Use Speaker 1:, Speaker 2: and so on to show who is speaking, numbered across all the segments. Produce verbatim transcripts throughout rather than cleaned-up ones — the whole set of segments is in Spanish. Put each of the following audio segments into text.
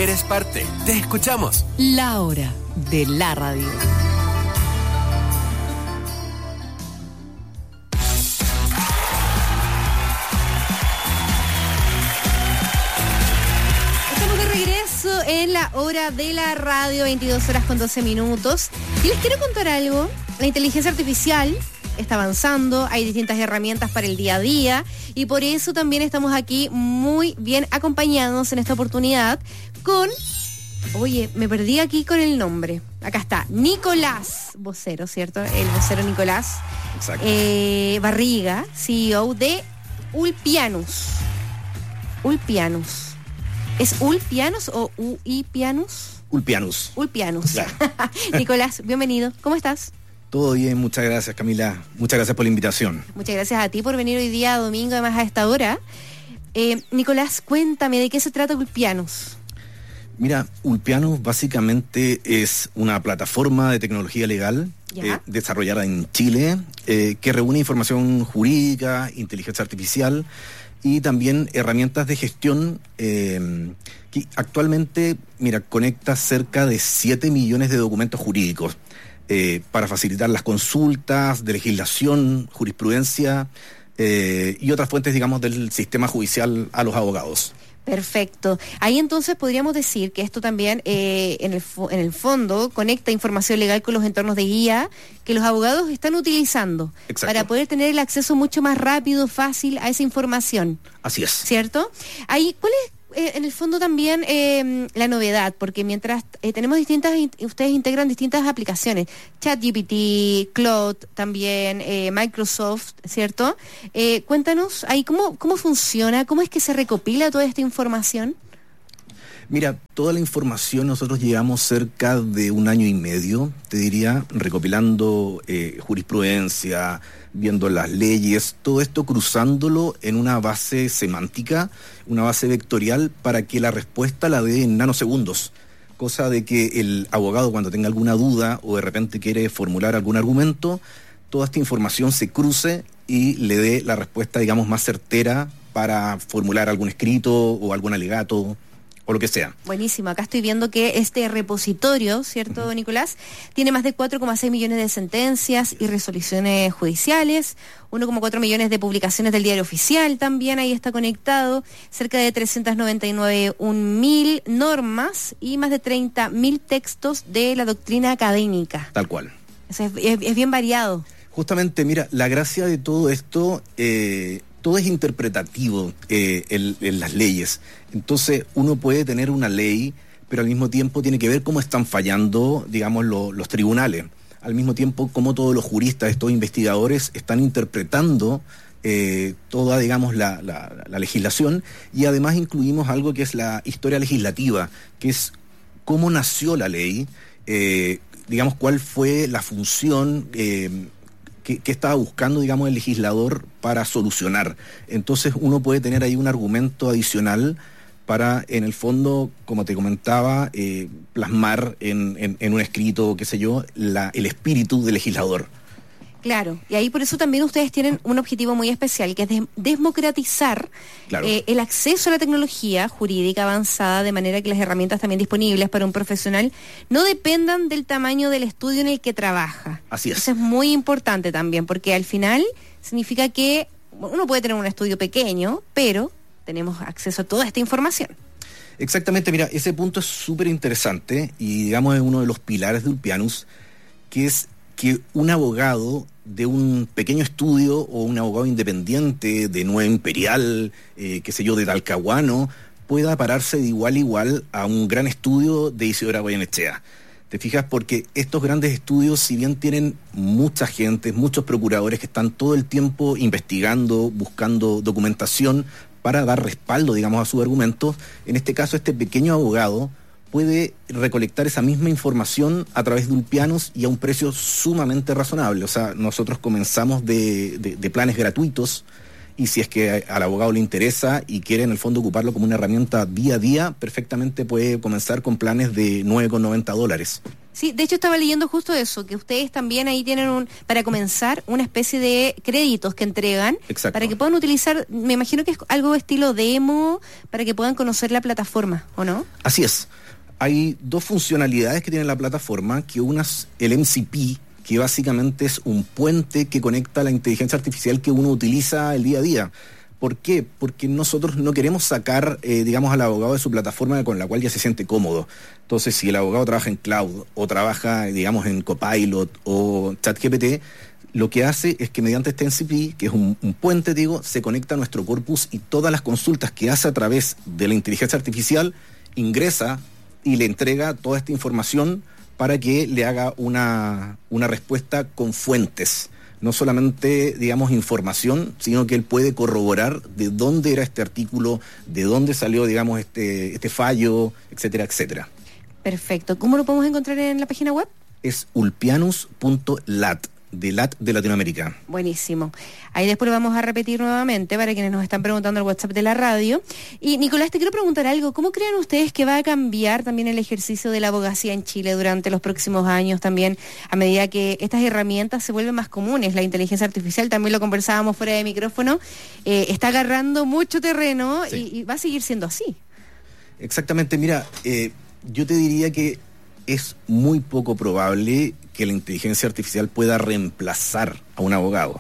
Speaker 1: eres parte. Te escuchamos.
Speaker 2: La hora de la radio.
Speaker 3: Estamos de regreso en la hora de la radio, veintidós horas con doce minutos. Y les quiero contar algo. La inteligencia artificial está avanzando, hay distintas herramientas para el día a día y por eso también estamos aquí muy bien acompañados en esta oportunidad con, oye, me perdí aquí con el nombre, acá está, Nicolás Vocero, ¿cierto? El vocero Nicolás eh, Barriga, C E O de Ulpianus. Ulpianus. ¿Es Ulpianus o U I Pianus?
Speaker 4: Ulpianus.
Speaker 3: Ulpianus.
Speaker 4: Claro.
Speaker 3: Nicolás, bienvenido, ¿cómo estás?
Speaker 4: Todo bien, muchas gracias, Camila. Muchas gracias por la invitación.
Speaker 3: Muchas gracias a ti por venir hoy día domingo, además a esta hora. Eh, Nicolás, cuéntame, ¿de qué se trata Ulpianus?
Speaker 4: Mira, Ulpianus básicamente es una plataforma de tecnología legal eh, desarrollada en Chile eh, que reúne información jurídica, inteligencia artificial y también herramientas de gestión eh, que actualmente, mira, conecta cerca de siete millones de documentos jurídicos. Eh, para facilitar las consultas de legislación, jurisprudencia eh, y otras fuentes, digamos, del sistema judicial a los abogados.
Speaker 3: Perfecto. Ahí entonces podríamos decir que esto también, eh, en el fo- en el fondo, conecta información legal con los entornos de guía que los abogados están utilizando. Exacto. Para poder tener el acceso mucho más rápido, fácil a esa información.
Speaker 4: Así es.
Speaker 3: ¿Cierto? Ahí, ¿cuál es? Eh, en el fondo también eh, la novedad, porque mientras eh, tenemos distintas, in- ustedes integran distintas aplicaciones, ChatGPT, Claude también, eh, Microsoft, ¿cierto? Eh, cuéntanos ahí cómo, cómo funciona, cómo es que se recopila toda esta información.
Speaker 4: Mira, toda la información nosotros llevamos cerca de un año y medio, te diría, recopilando eh, jurisprudencia, viendo las leyes, todo esto cruzándolo en una base semántica, una base vectorial para que la respuesta la dé en nanosegundos. Cosa de que el abogado cuando tenga alguna duda o de repente quiere formular algún argumento, toda esta información se cruce y le dé la respuesta, digamos, más certera para formular algún escrito o algún alegato o lo que sea.
Speaker 3: Buenísimo, acá estoy viendo que este repositorio, ¿cierto, uh-huh. Nicolás? Tiene más de cuatro coma seis millones de sentencias y resoluciones judiciales, uno coma cuatro millones de publicaciones del diario oficial también, ahí está conectado, cerca de trescientas noventa y nueve mil normas y más de treinta mil textos de la doctrina académica.
Speaker 4: Tal cual.
Speaker 3: O sea, es, es, es bien variado.
Speaker 4: Justamente, mira, la gracia de todo esto... Eh, todo es interpretativo eh, en, en las leyes. Entonces uno puede tener una ley, pero al mismo tiempo tiene que ver cómo están fallando, digamos, lo, los tribunales. Al mismo tiempo, cómo todos los juristas, estos investigadores, están interpretando eh, toda, digamos, la, la, la legislación. Y además incluimos algo que es la historia legislativa, que es cómo nació la ley, eh, digamos, cuál fue la función... Eh, ¿Qué, qué estaba buscando, digamos, el legislador para solucionar? Entonces uno puede tener ahí un argumento adicional para, en el fondo, como te comentaba, eh, plasmar en, en, en un escrito, qué sé yo, la, el espíritu del legislador.
Speaker 3: Claro, y ahí por eso también ustedes tienen un objetivo muy especial, que es de- democratizar
Speaker 4: Claro.
Speaker 3: eh, el acceso a la tecnología jurídica avanzada, de manera que las herramientas también disponibles para un profesional no dependan del tamaño del estudio en el que trabaja.
Speaker 4: Así es.
Speaker 3: Eso es muy importante también, porque al final significa que uno puede tener un estudio pequeño, pero tenemos acceso a toda esta información.
Speaker 4: Exactamente, mira, ese punto es súper interesante y, digamos, es uno de los pilares de Ulpianus, que es que un abogado de un pequeño estudio o un abogado independiente de Nueva Imperial, eh, qué sé yo, de Talcahuano, pueda pararse de igual a igual a un gran estudio de Isidora Goyenechea. ¿Te fijas? Porque estos grandes estudios, si bien tienen mucha gente, muchos procuradores que están todo el tiempo investigando, buscando documentación para dar respaldo, digamos, a sus argumentos, en este caso este pequeño abogado puede recolectar esa misma información a través de Ulpianus y a un precio sumamente razonable. O sea, nosotros comenzamos de, de, de planes gratuitos y si es que al abogado le interesa y quiere en el fondo ocuparlo como una herramienta día a día, perfectamente puede comenzar con planes de nueve con noventa dólares.
Speaker 3: Sí, de hecho estaba leyendo justo eso, que ustedes también ahí tienen un, para comenzar, una especie de créditos que entregan.
Speaker 4: Exacto.
Speaker 3: Para que puedan utilizar, me imagino que es algo estilo demo, para que puedan conocer la plataforma, ¿o no?
Speaker 4: Así es. Hay dos funcionalidades que tiene la plataforma, que una es el M C P, que básicamente es un puente que conecta la inteligencia artificial que uno utiliza el día a día. ¿Por qué? Porque nosotros no queremos sacar, eh, digamos, al abogado de su plataforma con la cual ya se siente cómodo. Entonces, si el abogado trabaja en cloud o trabaja, digamos, en Copilot o ChatGPT, lo que hace es que mediante este M C P, que es un, un puente, digo, se conecta a nuestro corpus y todas las consultas que hace a través de la inteligencia artificial ingresa y le entrega toda esta información para que le haga una, una respuesta con fuentes. No solamente, digamos, información, sino que él puede corroborar de dónde era este artículo, de dónde salió, digamos, este, este fallo, etcétera, etcétera.
Speaker 3: Perfecto. ¿Cómo lo podemos encontrar en la página web?
Speaker 4: Es ulpianus punto lat, de Lat de Latinoamérica.
Speaker 3: Buenísimo. Ahí después lo vamos a repetir nuevamente para quienes nos están preguntando el WhatsApp de la radio. Y Nicolás, te quiero preguntar algo. ¿Cómo creen ustedes que va a cambiar también el ejercicio de la abogacía en Chile durante los próximos años también, a medida que estas herramientas se vuelven más comunes? La inteligencia artificial, también lo conversábamos fuera de micrófono, eh, está agarrando mucho terreno. Sí. y, y va a seguir siendo así.
Speaker 4: Exactamente. Mira, eh, yo te diría que es muy poco probable que la inteligencia artificial pueda reemplazar a un abogado.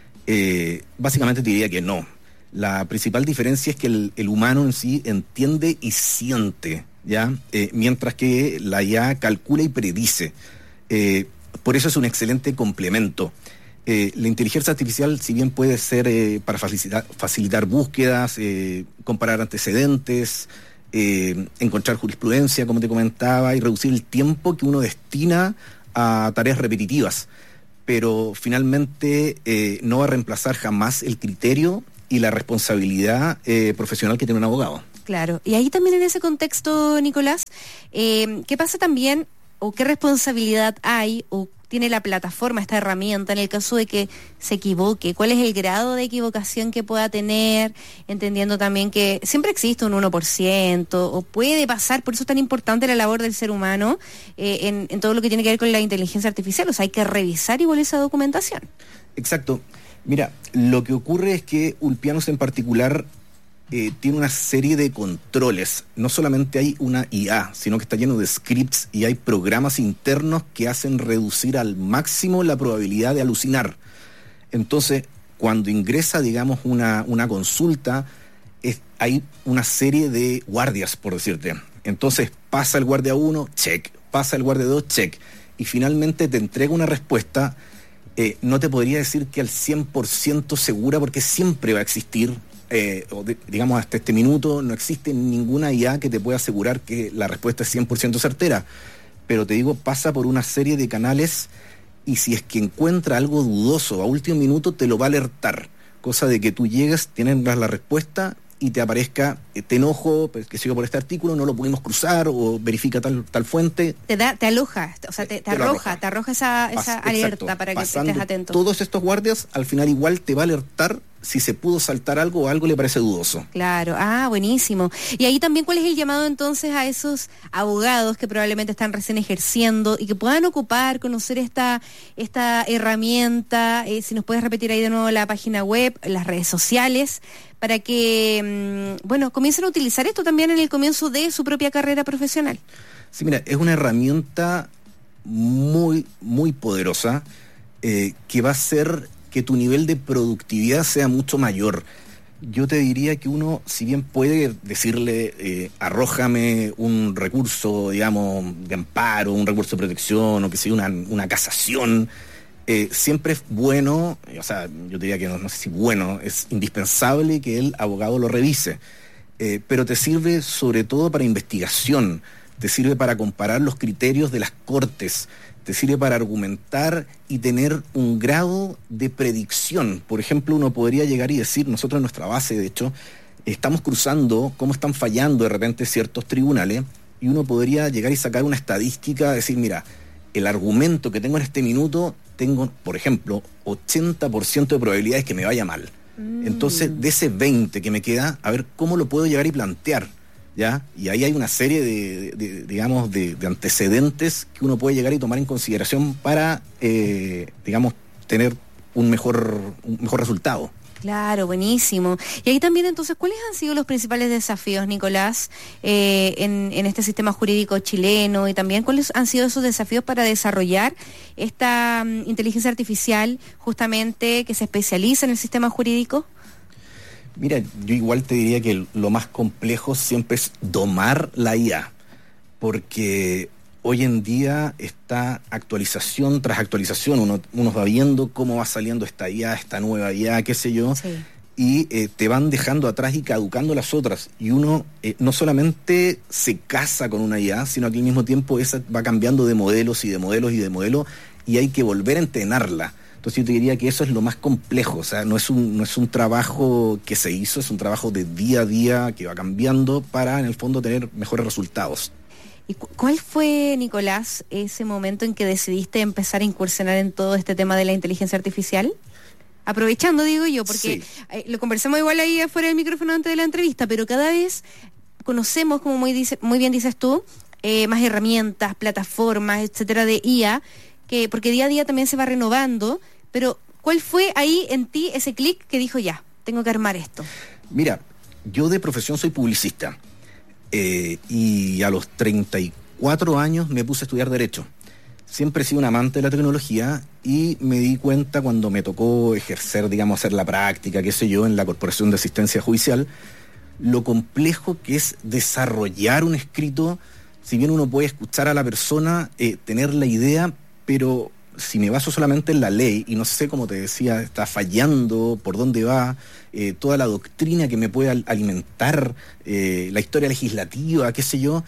Speaker 4: Eh, básicamente te diría que no. La principal diferencia es que el, el humano en sí entiende y siente, ¿ya? Eh, mientras que la I A calcula y predice. Eh, por eso es un excelente complemento. Eh, la inteligencia artificial, si bien puede ser eh, para facilitar, facilitar búsquedas, eh, comparar antecedentes, eh, encontrar jurisprudencia, como te comentaba, y reducir el tiempo que uno destina a tareas repetitivas, pero finalmente eh, no va a reemplazar jamás el criterio y la responsabilidad eh, profesional que tiene un abogado.
Speaker 3: Claro, y ahí también en ese contexto, Nicolás, eh, ¿qué pasa también, o qué responsabilidad hay, o tiene la plataforma, esta herramienta, en el caso de que se equivoque? ¿Cuál es el grado de equivocación que pueda tener? Entendiendo también que siempre existe un uno por ciento, o puede pasar, por eso es tan importante la labor del ser humano eh, en, en todo lo que tiene que ver con la inteligencia artificial. O sea, hay que revisar igual esa documentación.
Speaker 4: Exacto. Mira, lo que ocurre es que Ulpianus en particular Eh, tiene una serie de controles. No solamente hay una I A, sino que está lleno de scripts y hay programas internos que hacen reducir al máximo la probabilidad de alucinar. Entonces, cuando ingresa, digamos, una, una consulta, es, hay una serie de guardias, por decirte. Entonces, pasa el guardia uno, check. Pasa el guardia dos, check. Y finalmente te entrega una respuesta. Eh, no te podría decir que al cien por ciento segura, porque siempre va a existir. Eh, o de, digamos, hasta este minuto no existe ninguna I A que te pueda asegurar que la respuesta es cien por ciento certera, pero te digo, pasa por una serie de canales y si es que encuentra algo dudoso a último minuto te lo va a alertar, cosa de que tú llegues, tienes la respuesta y te aparezca, eh, te enojo, pues, que sigo por este artículo, no lo pudimos cruzar, o verifica tal tal fuente.
Speaker 3: Te da, te aloja, o sea, te, te, te arroja, arroja, te arroja esa, esa Pas, alerta exacto, para que estés atento.
Speaker 4: Todos estos guardias, al final igual te va a alertar si se pudo saltar algo o algo le parece dudoso.
Speaker 3: Claro, ah, buenísimo. Y ahí también, ¿cuál es el llamado entonces a esos abogados que probablemente están recién ejerciendo y que puedan ocupar, conocer esta, esta herramienta? Eh, si nos puedes repetir ahí de nuevo la página web, las redes sociales, para que, mmm, bueno, comiencen a utilizar esto también en el comienzo de su propia carrera profesional.
Speaker 4: Sí, mira, es una herramienta muy, muy poderosa eh, que va a ser que tu nivel de productividad sea mucho mayor. Yo te diría que uno, si bien puede decirle, eh, arrójame un recurso, digamos, de amparo, un recurso de protección, o que sea una, una casación, eh, siempre es bueno, o sea, yo te diría que no, no sé si bueno, es indispensable que el abogado lo revise, eh, pero te sirve sobre todo para investigación, te sirve para comparar los criterios de las cortes, te sirve para argumentar y tener un grado de predicción. Por ejemplo, uno podría llegar y decir, nosotros en nuestra base, de hecho, estamos cruzando cómo están fallando de repente ciertos tribunales, y uno podría llegar y sacar una estadística, decir, mira, el argumento que tengo en este minuto, tengo, por ejemplo, ochenta por ciento de probabilidades que me vaya mal. Mm. Entonces, de ese veinte que me queda, a ver cómo lo puedo llegar y plantear. ¿ya? Y ahí hay una serie de, de, de digamos, de, de antecedentes que uno puede llegar y tomar en consideración para, eh, digamos, tener un mejor, un mejor resultado.
Speaker 3: Claro, buenísimo. Y ahí también, entonces, ¿cuáles han sido los principales desafíos, Nicolás, eh, en, en este sistema jurídico chileno? Y también, ¿cuáles han sido esos desafíos para desarrollar esta um, inteligencia artificial, justamente, que se especializa en el sistema jurídico?
Speaker 4: Mira, yo igual te diría que lo más complejo siempre es domar la I A, porque hoy en día está actualización tras actualización, uno, uno va viendo cómo va saliendo esta I A, esta nueva I A, qué sé yo, sí. y eh, te van dejando atrás y caducando las otras, y uno eh, no solamente se casa con una I A, sino que al mismo tiempo esa va cambiando de modelos y de modelos y de modelos, y hay que volver a entrenarla. Entonces yo te diría que eso es lo más complejo, o sea, no es un, no es un trabajo que se hizo, es un trabajo de día a día que va cambiando para, en el fondo, tener mejores resultados.
Speaker 3: ¿Y cu- cuál fue, Nicolás, ese momento en que decidiste empezar a incursionar en todo este tema de la inteligencia artificial? Aprovechando, digo yo, porque sí. eh, lo conversamos igual ahí afuera del micrófono antes de la entrevista, pero cada vez conocemos, como muy, dice, muy bien dices tú, eh, más herramientas, plataformas, etcétera, de I A, que porque día a día también se va renovando, pero ¿cuál fue ahí en ti ese clic que dijo ya, tengo que armar esto?
Speaker 4: Mira, yo de profesión soy publicista. Eh, y a los treinta y cuatro años me puse a estudiar Derecho. Siempre he sido un amante de la tecnología y me di cuenta cuando me tocó ejercer, digamos, hacer la práctica, qué sé yo, en la Corporación de Asistencia Judicial, lo complejo que es desarrollar un escrito. Si bien uno puede escuchar a la persona, eh, tener la idea, pero si me baso solamente en la ley y no sé, como te decía, está fallando, por dónde va, eh, toda la doctrina que me puede al- alimentar, eh, la historia legislativa, qué sé yo,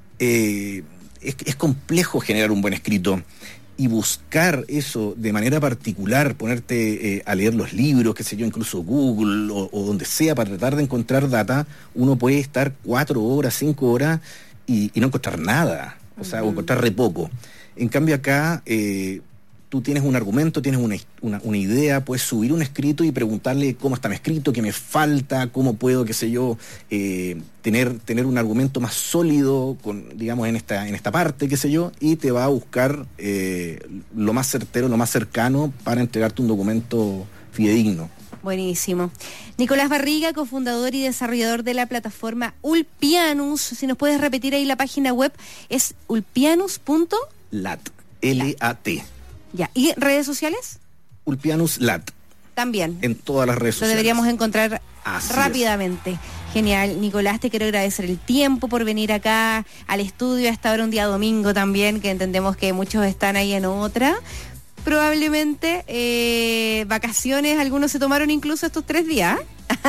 Speaker 4: eh, es, es complejo generar un buen escrito. Y buscar eso de manera particular, ponerte eh, a leer los libros, qué sé yo, incluso Google o, o donde sea, para tratar de encontrar data, uno puede estar cuatro horas, cinco horas y, y no encontrar nada, o sea, uh-huh. o encontrar re poco. En cambio acá, eh, tú tienes un argumento, tienes una, una, una idea, puedes subir un escrito y preguntarle cómo está mi escrito, qué me falta, cómo puedo, qué sé yo, eh, tener, tener un argumento más sólido, con, digamos, en esta, en esta parte, qué sé yo, y te va a buscar eh, lo más certero, lo más cercano para entregarte un documento fidedigno.
Speaker 3: Buenísimo. Nicolás Barriga, cofundador y desarrollador de la plataforma Ulpianus. Si nos puedes repetir ahí la página web, es ulpianus punto
Speaker 4: lat. L A T.
Speaker 3: Ya. ¿Y redes sociales?
Speaker 4: Ulpianus Lat.
Speaker 3: También.
Speaker 4: En todas las redes
Speaker 3: Lo
Speaker 4: sociales.
Speaker 3: Lo deberíamos encontrar
Speaker 4: Así
Speaker 3: rápidamente. Es. Genial. Nicolás, te quiero agradecer el tiempo por venir acá al estudio a esta hora, un día domingo también, que entendemos que muchos están ahí en otra. Probablemente eh, vacaciones, algunos se tomaron incluso estos tres días.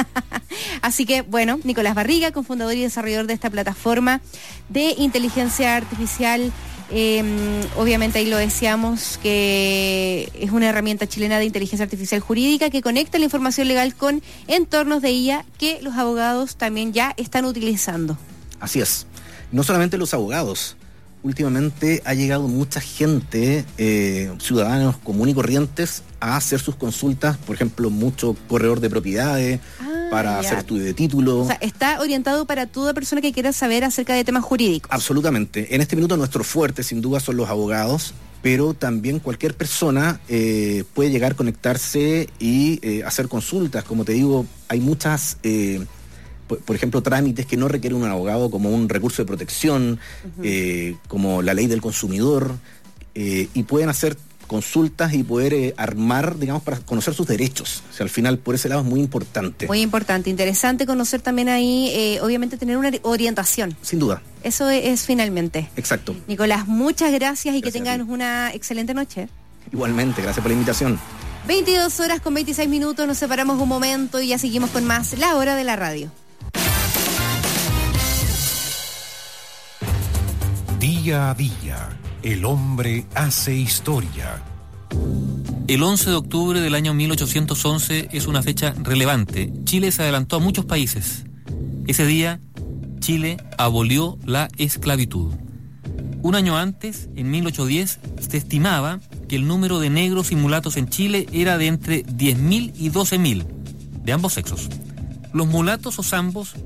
Speaker 3: Así que, bueno, Nicolás Barriga, cofundador y desarrollador de esta plataforma de inteligencia artificial. Eh, obviamente ahí lo decíamos que es una herramienta chilena de inteligencia artificial jurídica que conecta la información legal con entornos de I A que los abogados también ya están utilizando.
Speaker 4: Así es. No solamente los abogados. Últimamente ha llegado mucha gente, eh, ciudadanos comunes y corrientes, a hacer sus consultas, por ejemplo, mucho corredor de propiedades, ah, para ya. hacer estudio de título.
Speaker 3: O sea, está orientado para toda persona que quiera saber acerca de temas jurídicos.
Speaker 4: Absolutamente. En este minuto nuestro fuerte, sin duda, son los abogados, pero también cualquier persona eh, puede llegar a conectarse y eh, hacer consultas. Como te digo, hay muchas... Eh, por ejemplo, trámites que no requieren un abogado, como un recurso de protección, uh-huh. eh, como la ley del consumidor, eh, y pueden hacer consultas y poder eh, armar, digamos, para conocer sus derechos. O sea, al final, por ese lado es muy importante.
Speaker 3: Muy importante, interesante conocer también ahí, eh, obviamente, tener una orientación.
Speaker 4: Sin duda.
Speaker 3: Eso es, es finalmente.
Speaker 4: Exacto.
Speaker 3: Nicolás, muchas gracias y
Speaker 4: gracias
Speaker 3: que tengan una excelente noche.
Speaker 4: Igualmente, gracias por la invitación.
Speaker 3: veintidós horas con veintiséis minutos, nos separamos un momento y ya seguimos con más La Hora de la Radio.
Speaker 5: Día a día, el hombre hace historia.
Speaker 6: El once de octubre del año mil ochocientos once es una fecha relevante. Chile se adelantó a muchos países. Ese día, Chile abolió la esclavitud. Un año antes, en mil ochocientos diez, se estimaba que el número de negros y mulatos en Chile era de entre diez mil y doce mil, de ambos sexos. Los mulatos o zambos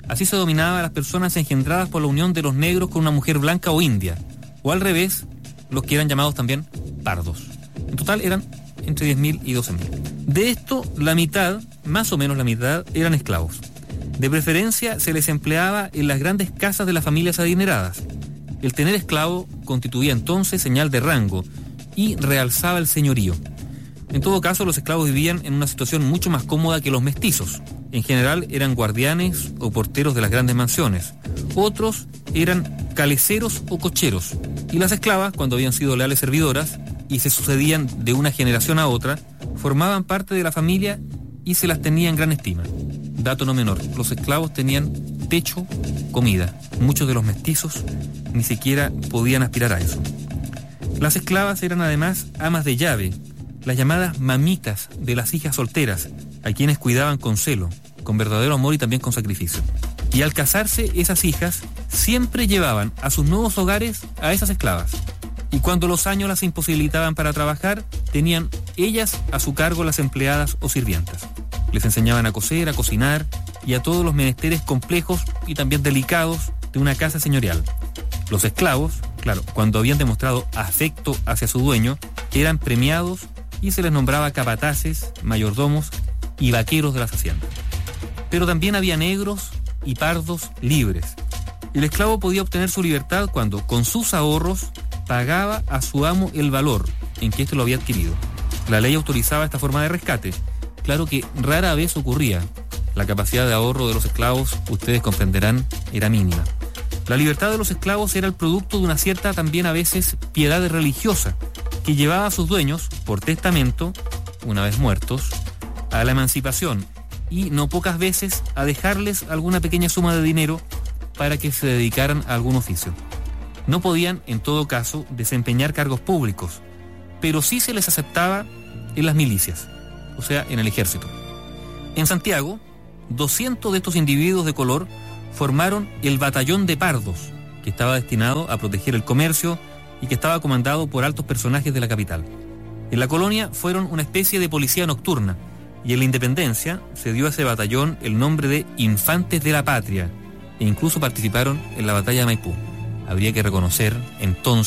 Speaker 6: Así se dominaba a las personas engendradas por la unión de los negros con una mujer blanca o india, o al revés, los que eran llamados también pardos. En total eran entre diez mil y doce mil. De esto, la mitad, más o menos la mitad, eran esclavos. De preferencia se les empleaba en las grandes casas de las familias adineradas. El tener esclavo constituía entonces señal de rango y realzaba el señorío. En todo caso, los esclavos vivían en una situación mucho más cómoda que los mestizos. En general eran guardianes o porteros de las grandes mansiones. Otros eran caleceros o cocheros. Y las esclavas, cuando habían sido leales servidoras y se sucedían de una generación a otra, formaban parte de la familia y se las tenía en gran estima. Dato no menor, los esclavos tenían techo, comida. Muchos de los mestizos ni siquiera podían aspirar a eso. Las esclavas eran además amas de llave, las llamadas mamitas de las hijas solteras, a quienes cuidaban con celo, con verdadero amor y también con sacrificio. Y al casarse, esas hijas siempre llevaban a sus nuevos hogares a esas esclavas. Y cuando los años las imposibilitaban para trabajar, tenían ellas a su cargo las empleadas o sirvientas. Les enseñaban a coser, a cocinar y a todos los menesteres complejos y también delicados de una casa señorial. Los esclavos, claro, cuando habían demostrado afecto hacia su dueño, eran premiados y se les nombraba capataces, mayordomos y vaqueros de las haciendas. Pero también había negros y pardos libres. El esclavo podía obtener su libertad cuando, con sus ahorros, pagaba a su amo el valor en que éste lo había adquirido. La ley autorizaba esta forma de rescate. Claro que rara vez ocurría. La capacidad de ahorro de los esclavos, ustedes comprenderán, era mínima. La libertad de los esclavos era el producto de una cierta, también a veces, piedad religiosa, que llevaba a sus dueños, por testamento, una vez muertos, a la emancipación y no pocas veces a dejarles alguna pequeña suma de dinero para que se dedicaran a algún oficio. No podían, en todo caso, desempeñar cargos públicos, pero sí se les aceptaba en las milicias, o sea, en el ejército. En Santiago, doscientos de estos individuos de color formaron el Batallón de Pardos, que estaba destinado a proteger el comercio y que estaba comandado por altos personajes de la capital. En la colonia fueron una especie de policía nocturna, y en la independencia se dio a ese batallón el nombre de Infantes de la Patria, e incluso participaron en la batalla de Maipú. Habría que reconocer entonces